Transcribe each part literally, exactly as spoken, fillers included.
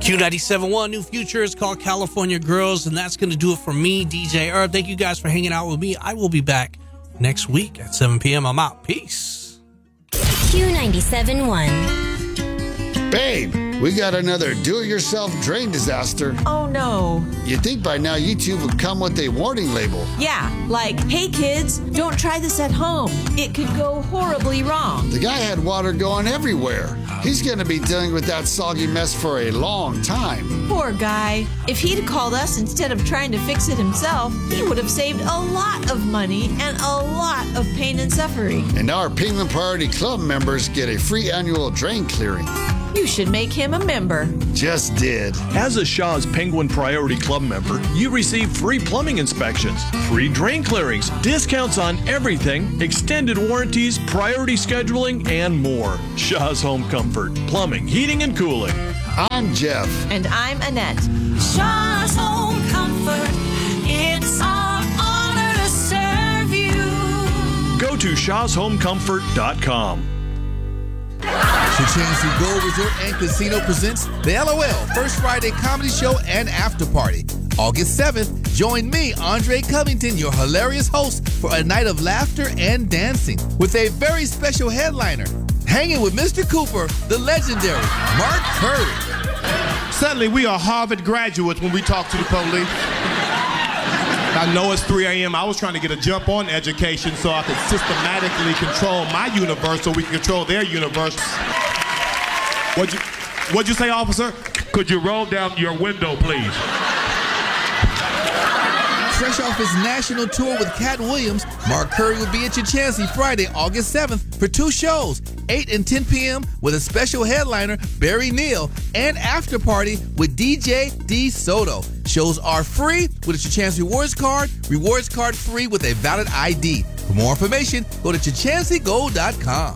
Q ninety-seven point one New Future is called California Girls, and that's going to do it for me, D J Herb. Thank you guys for hanging out with me. I will be back next week at seven p.m. I'm out. Peace. Q ninety-seven point one. Babe, we got another do-it-yourself drain disaster. Oh, no. You'd think by now YouTube would come with a warning label. Yeah, like, hey kids, don't try this at home. It could go horribly wrong. The guy had water going everywhere. He's going to be dealing with that soggy mess for a long time. Poor guy. If he'd called us instead of trying to fix it himself, he would have saved a lot of money and a lot of pain and suffering. And now our Penguin Priority Club members get a free annual drain clearing. You should make him a member. Just did. As a Shaw's Penguin Priority Club member, you receive free plumbing inspections, free drain clearings, discounts on everything, extended warranties, priority scheduling, and more. Shaw's Home Comfort, plumbing, heating, and cooling. I'm Jeff. And I'm Annette. Shaw's Home Comfort, it's our honor to serve you. Go to shaws home comfort dot com. Chachansey Gold Resort and Casino presents the L O L First Friday Comedy Show and After Party. August seventh, join me, Andre Covington, your hilarious host, for a night of laughter and dancing with a very special headliner. Hanging with Mister Cooper, the legendary Mark Curry. Suddenly, we are Harvard graduates when we talk to the police. I know it's three a.m. I was trying to get a jump on education so I could systematically control my universe so we can control their universe. What'd you, what'd you say, officer? Could you roll down your window, please? Fresh off his national tour with Cat Williams, Mark Curry will be at Chachansey Friday, August seventh for two shows, eight and ten p.m. with a special headliner, Barry Neal, and After Party with D J D Soto. Shows are free with a Chachansey Rewards card, rewards card free with a valid I D. For more information, go to chachansey gold dot com.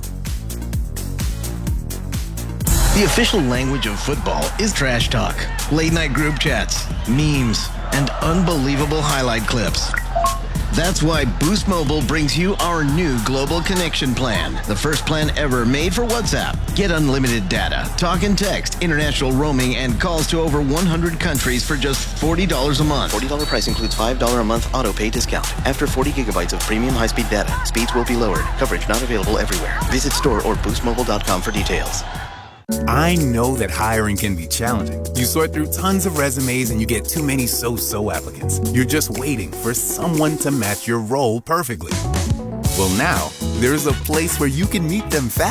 The official language of football is trash talk, late night group chats, memes, and unbelievable highlight clips. That's why Boost Mobile brings you our new Global Connection Plan, the first plan ever made for WhatsApp. Get unlimited data, talk and text, international roaming, and calls to over one hundred countries for just forty dollars a month. forty dollars price includes five dollars a month auto pay discount. After forty gigabytes of premium high-speed data, speeds will be lowered. Coverage not available everywhere. Visit store or boost mobile dot com for details. I know that hiring can be challenging. You sort through tons of resumes and you get too many so-so applicants. You're just waiting for someone to match your role perfectly. Well, now, there's a place where you can meet them fast.